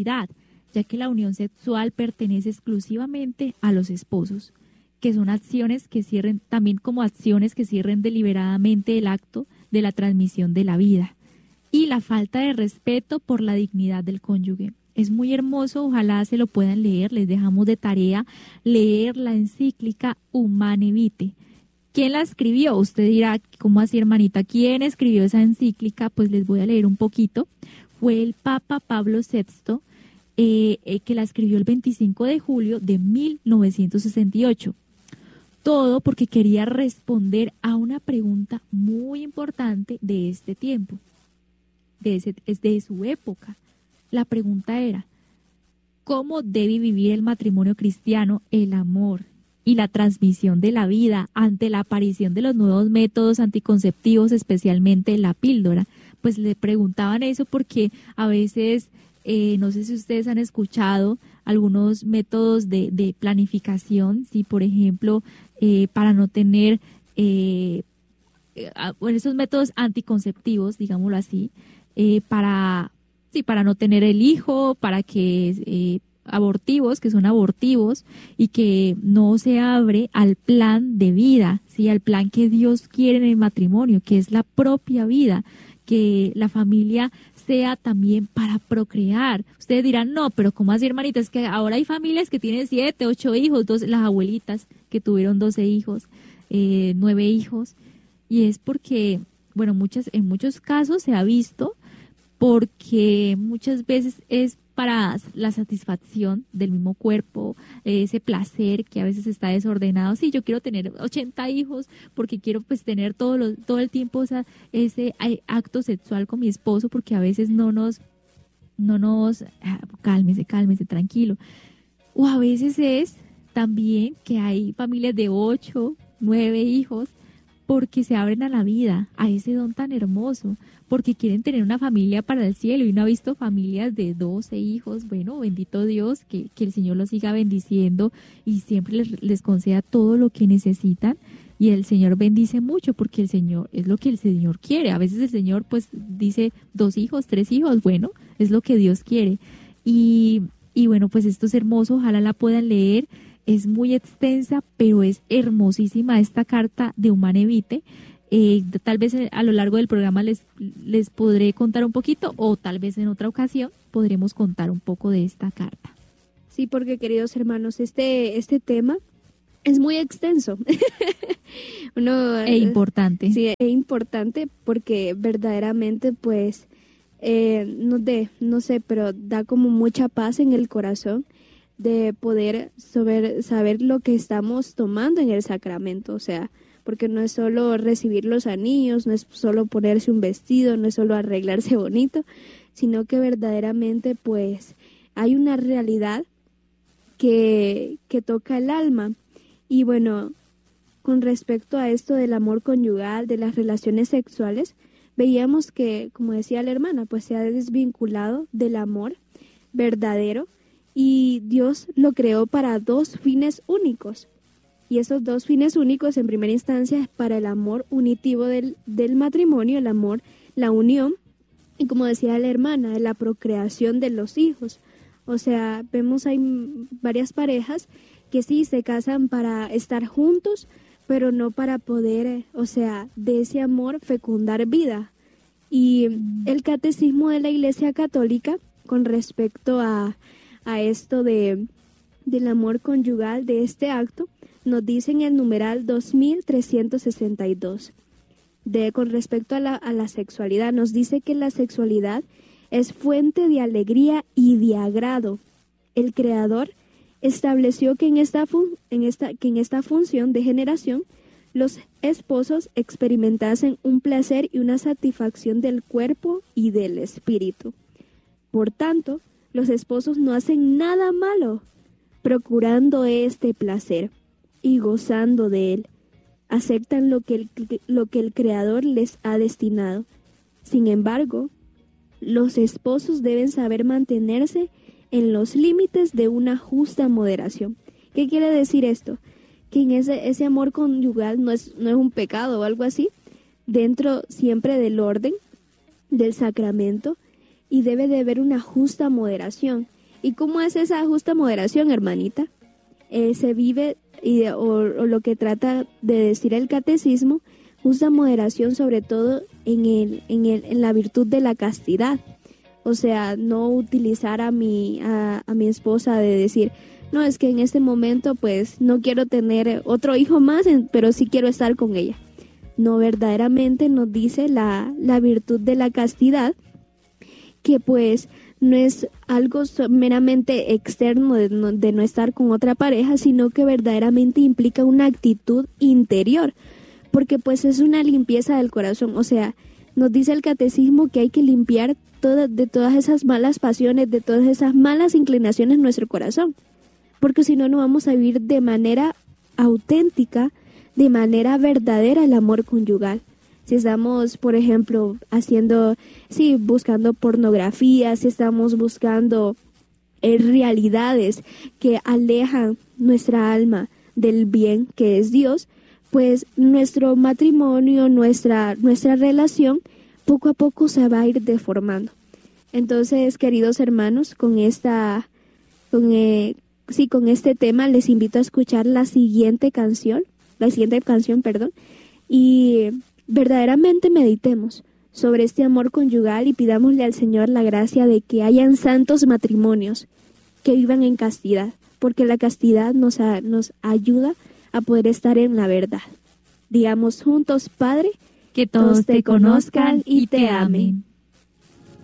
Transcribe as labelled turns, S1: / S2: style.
S1: infidelidad, ya que la unión sexual pertenece exclusivamente a los esposos, que son acciones que cierren, también como acciones que cierren deliberadamente el acto de la transmisión de la vida, y la falta de respeto por la dignidad del cónyuge. Es muy hermoso, ojalá se lo puedan leer, les dejamos de tarea leer la encíclica Humane Vitae. ¿Quién la escribió? Usted dirá, ¿cómo así, hermanita? ¿Quién escribió esa encíclica? Pues les voy a leer un poquito. Fue el Papa Pablo VI, que la escribió el 25 de julio de 1968. Todo porque quería responder a una pregunta muy importante de este tiempo, de su época. La pregunta era, ¿cómo debe vivir el matrimonio cristiano el amor y la transmisión de la vida ante la aparición de los nuevos métodos anticonceptivos, especialmente la píldora? Pues le preguntaban eso porque a veces, no sé si ustedes han escuchado algunos métodos de planificación, si por ejemplo, para no tener, esos métodos anticonceptivos, digámoslo así, para no tener el hijo, para que abortivos, que son abortivos, y que no se abre al plan de vida, ¿sí? Al plan que Dios quiere en el matrimonio, que es la propia vida, que la familia sea también para procrear. Ustedes dirán, no, pero ¿cómo así, hermanita? Es que ahora hay familias que tienen 7, 8 hijos, las abuelitas que tuvieron 12 hijos, 9 hijos, y es porque, bueno, en muchos casos se ha visto porque muchas veces es para la satisfacción del mismo cuerpo, ese placer que a veces está desordenado. Sí, yo quiero tener 80 hijos porque quiero pues tener todo el tiempo ese acto sexual con mi esposo, porque a veces no nos cálmese, tranquilo. O a veces es también que hay familias de 8, 9 hijos porque se abren a la vida, a ese don tan hermoso, porque quieren tener una familia para el cielo, y uno ha visto familias de 12 hijos. Bueno, bendito Dios, que el Señor los siga bendiciendo y siempre les conceda todo lo que necesitan, y el Señor bendice mucho porque el Señor es lo que el Señor quiere. A veces el Señor pues dice 2 hijos, 3 hijos, bueno, es lo que Dios quiere. Y bueno, pues esto es hermoso, ojalá la puedan leer. Es muy extensa, pero es hermosísima esta carta de Humane Vitae. Tal vez a lo largo del programa les podré contar un poquito, o tal vez en otra ocasión podremos contar un poco de esta carta.
S2: Sí, porque queridos hermanos, este tema es muy extenso.
S1: Importante.
S2: Sí, es importante porque verdaderamente pues, no sé, pero da como mucha paz en el corazón de poder saber lo que estamos tomando en el sacramento, o sea, porque no es solo recibir los anillos, no es solo ponerse un vestido, no es solo arreglarse bonito, sino que verdaderamente pues hay una realidad que toca el alma. Y bueno, con respecto a esto del amor conyugal, de las relaciones sexuales, veíamos que, como decía la hermana, pues se ha desvinculado del amor verdadero, y Dios lo creó para 2 fines únicos. Y esos 2 fines únicos, en primera instancia, es para el amor unitivo del matrimonio, el amor, la unión, y como decía la hermana, la procreación de los hijos. O sea, hay varias parejas que sí se casan para estar juntos, pero no para poder, de ese amor fecundar vida. Y el catecismo de la Iglesia Católica, con respecto a esto del amor conyugal, de este acto, nos dice en el numeral 2362, con respecto a la sexualidad, nos dice que la sexualidad es fuente de alegría y de agrado. El Creador estableció que en esta función de generación los esposos experimentasen un placer y una satisfacción del cuerpo y del espíritu. Por tanto, los esposos no hacen nada malo, procurando este placer y gozando de él. Aceptan lo que el Creador les ha destinado. Sin embargo, los esposos deben saber mantenerse en los límites de una justa moderación. ¿Qué quiere decir esto? Que en ese amor conyugal no es un pecado o algo así, dentro siempre del orden, del sacramento, y debe de haber una justa moderación. ¿Y cómo es esa justa moderación, hermanita? Se vive, o lo que trata de decir el catecismo, justa moderación sobre todo en la virtud de la castidad. O sea, no utilizar a mi esposa de decir, no, es que en este momento pues no quiero tener otro hijo más, pero sí quiero estar con ella. No, verdaderamente nos dice la virtud de la castidad, que pues no es algo meramente externo de no estar con otra pareja, sino que verdaderamente implica una actitud interior, porque pues es una limpieza del corazón. O sea, nos dice el catecismo que hay que limpiar de todas esas malas pasiones, de todas esas malas inclinaciones en nuestro corazón, porque si no, no vamos a vivir de manera auténtica, de manera verdadera el amor conyugal. Si estamos, por ejemplo, buscando pornografía, si estamos buscando realidades que alejan nuestra alma del bien que es Dios, pues nuestro matrimonio, nuestra relación, poco a poco se va a ir deformando. Entonces, queridos hermanos, con este tema les invito a escuchar la siguiente canción, y verdaderamente meditemos sobre este amor conyugal y pidámosle al Señor la gracia de que hayan santos matrimonios que vivan en castidad, porque la castidad nos ayuda a poder estar en la verdad. Digamos juntos, Padre,
S1: que todos te conozcan y te amen.